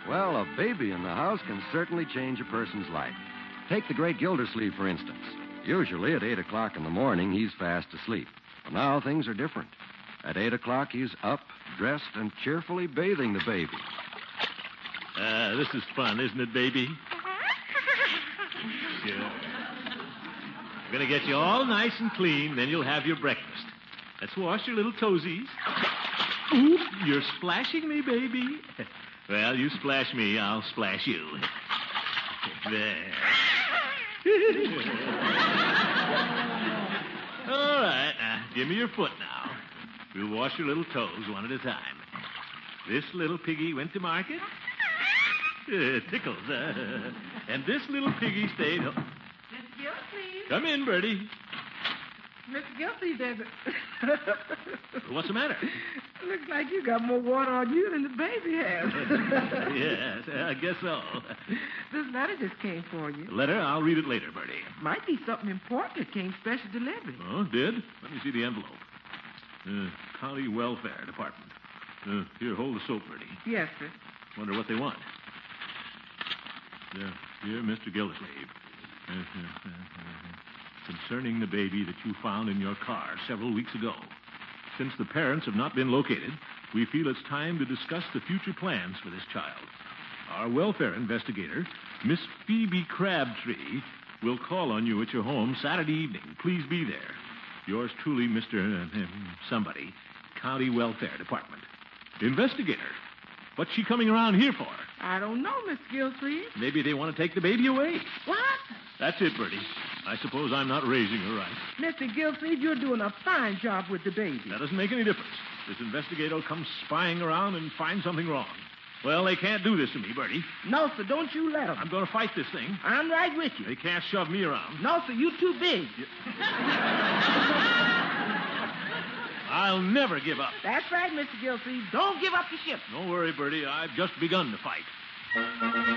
Well, a baby in the house can certainly change a person's life. Take the great Gildersleeve, for instance. Usually at 8 o'clock in the morning, he's fast asleep. But now things are different. At 8 o'clock, he's up, dressed, and cheerfully bathing the baby. This is fun, isn't it, baby? Sure. I'm going to get you all nice and clean, then you'll have your breakfast. Let's wash your little toesies. Oop, you're splashing me, baby. Well, you splash me, I'll splash you. There. All right, now, give me your foot now. We'll wash your little toes one at a time. This little piggy went to market. Tickles. And this little piggy stayed home. Miss Gilsleeve. Come in, Bertie. Miss Gilsleeve, there's What's the matter? Looks like you got more water on you than the baby has. Yes, I guess so. This letter just came for you. Letter? I'll read it later, Bertie. Might be something important that came special delivery. Oh, did? Let me see the envelope. County Welfare Department. Here, hold the soap, Bertie. Yes, sir. Wonder what they want. Dear Mr. Gildersleeve. Concerning the baby that you found in your car several weeks ago. Since the parents have not been located, we feel it's time to discuss the future plans for this child. Our welfare investigator, Miss Phoebe Crabtree, will call on you at your home Saturday evening. Please be there. Yours truly, Mr. Somebody, County Welfare Department. Investigator. What's she coming around here for? I don't know, Miss Gilsleeve. Maybe they want to take the baby away. What? That's it, Bertie. I suppose I'm not raising her right. Mr. Gilsleeve, you're doing a fine job with the baby. That doesn't make any difference. This investigator will come spying around and find something wrong. Well, they can't do this to me, Bertie. No, sir, don't you let them. I'm going to fight this thing. I'm right with you. They can't shove me around. No, sir, you too big. I'll never give up. That's right, Mr. Gilsleeve. Don't give up the ship. Don't worry, Bertie. I've just begun to fight.